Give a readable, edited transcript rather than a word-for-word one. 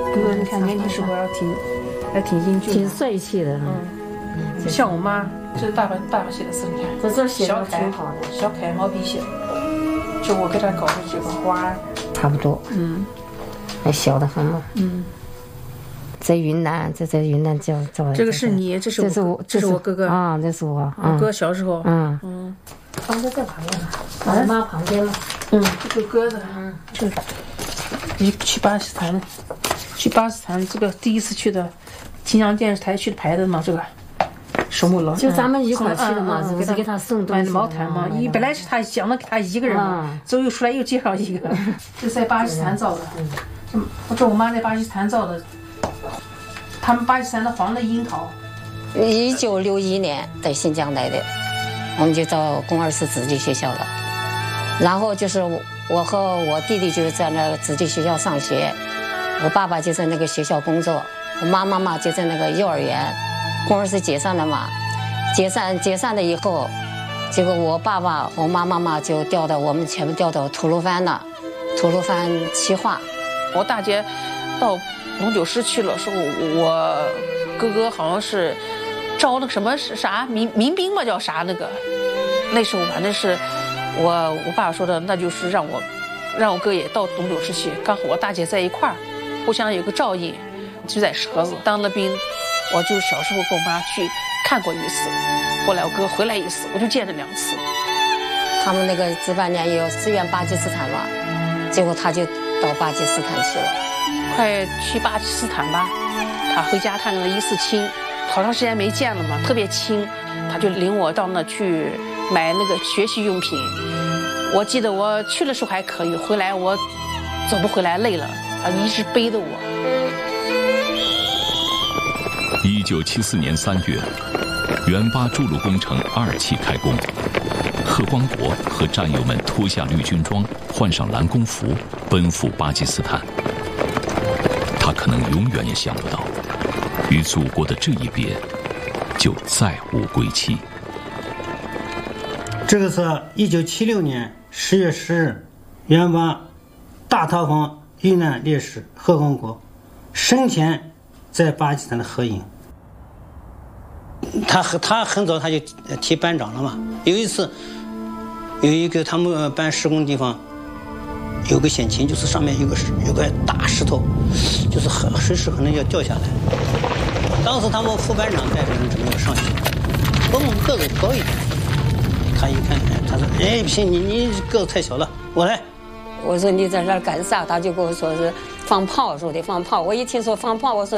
哥哥，你看年轻时候还挺英俊， 挺帅气的。 像我妈，这大把写的字，你看， 这写的挺好的， 小楷毛笔写的，就我给他搞的几个花， 差不多，还小得很嘛，在云南，在云南教这个是你，这是我哥哥啊，这是我， 我哥小时候， 房子在旁边了，我妈旁边了， 这个鸽子，这去巴基斯坦，这个第一次去的，金阳电视台去的排的嘛，这个守墓楼， 就咱们一块去的嘛，是给他送东西， 买的毛毯嘛，本来是他讲的给他一个人嘛，之后又出来又介绍一个，这在巴基斯坦造的，这我妈在巴基斯坦造的。他们巴基斯坦的黄的樱桃 ，1961年在新疆来的，我们就到供二四子弟学校了。然后就是我和我弟弟就是在那个子弟学校上学，我爸爸就在那个学校工作，我妈妈就在那个幼儿园。供二四解散了嘛，解散了以后，结果我爸爸我妈妈就我们全部调到吐鲁番了，吐鲁番七化。 我大姐到龙九师去了，说我哥哥好像是招那个什么啥民兵嘛，叫啥那个，那时候反正是我爸说的，那就是让我哥也到龙九师去，刚好我大姐在一块儿，互相有个照应，就在蛇子当了兵。我就小时候跟我妈去看过一次，后来我哥回来一次，我就见了2次。 他们那个值班连有支援巴基斯坦嘛，结果他就到巴基斯坦去了。 快去巴基斯坦吧，他回家看看了147，好长时间没见了嘛，特别亲，他就领我到那去买那个学习用品。我记得我去的时候还可以，回来我走不回来，累了，他一直背着我。 1974年3月，原八筑路工程2期开工，贺光国和战友们脱下绿军装，换上蓝工服，奔赴巴基斯坦。他可能永远也想不到，与祖国的这一别，就再无归期。 这个是1976年10月10日，原八大逃荒遇难烈士贺光国生前在巴基斯坦的合影。他很早他就提班长了嘛。有一次，有一个他们班施工地方有个险情，就是上面有个大石头，就是随时可能要掉下来。当时他们副班长带着人准备要上去，我们个子高一点，他一看，他说：“哎，不行，你个子太小了，我来。” 我说：“你在这儿干啥？”他就跟我说是放炮，说的放炮。我一听说放炮，我说。